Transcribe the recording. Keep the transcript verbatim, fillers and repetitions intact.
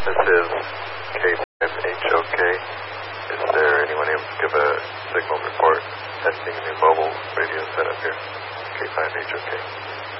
This is K five H O K. Is there anyone able to give a signal report testing new mobile radio setup here? K five H O K.